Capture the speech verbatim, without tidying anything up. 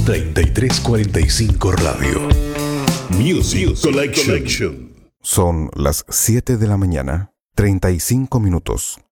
treinta y tres cuarenta y cinco Radio. Music, Music Collection. Collection. Son las siete de la mañana, treinta y cinco minutos.